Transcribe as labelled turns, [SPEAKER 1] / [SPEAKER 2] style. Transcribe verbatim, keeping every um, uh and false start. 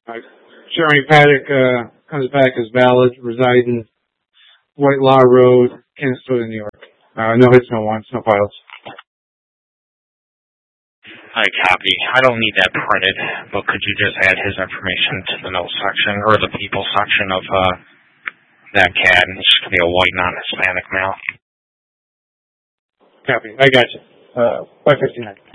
[SPEAKER 1] Uh, Jeremy Paddock uh, comes back as valid, residing White Law Road, Kingston, New York. Uh, no hits, no wants, no files.
[SPEAKER 2] I copy. I don't need that printed, but could you just add his information to the notes section, or the people section of uh, that C A D, and it's just going to be a white, non-Hispanic male.
[SPEAKER 1] Copy. I got you. Uh, five fifty-nine.